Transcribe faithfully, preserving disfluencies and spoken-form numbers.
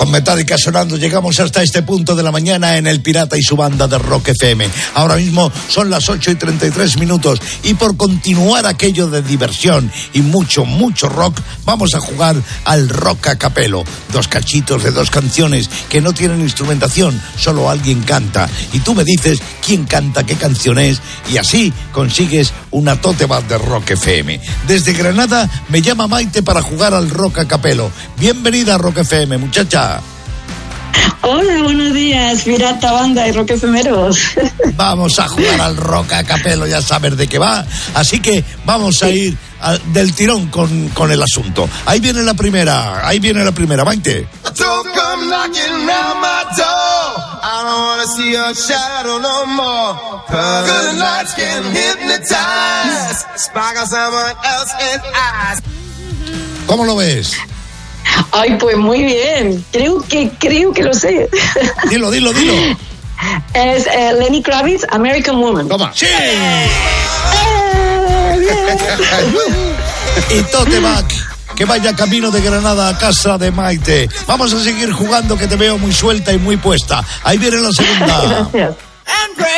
Metallica sonando, llegamos hasta este punto de la mañana en El Pirata y su banda de Rock F M. Ahora mismo son las ocho y treinta y tres minutos y por continuar aquello de diversión y mucho, mucho rock, vamos a jugar al rock a capelo. Dos cachitos de dos canciones que no tienen instrumentación, solo alguien canta. Y tú me dices quién canta, qué canción es, y así consigues una tote bag de Rock F M. Desde Granada me llama Maite para jugar al rock a capelo. Bienvenida a Rock F M, muchacha. Hola, buenos días, pirata, banda y rock efemeros. Vamos a jugar al rock a capelo, ya sabes de qué va. Así que vamos a ir a, del tirón con, con el asunto. Ahí viene la primera, ahí viene la primera, Maite. ¿Cómo lo ves? Ay, pues muy bien. Creo que, creo que lo sé. Dilo, dilo, dilo. Es eh, Lenny Kravitz, American Woman. Toma. ¡Sí! Eh, Y tote bag, que vaya camino de Granada a casa de Maite. Vamos a seguir jugando, que te veo muy suelta y muy puesta. Ahí viene la segunda. Gracias.